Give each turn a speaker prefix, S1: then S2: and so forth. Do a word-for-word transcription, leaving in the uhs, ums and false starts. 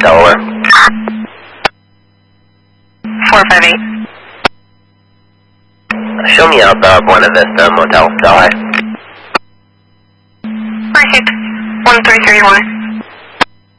S1: Delaware.
S2: four five eight.
S1: Show me out the Buena Vista Motel, Delhi.
S2: Perfect. one three three one.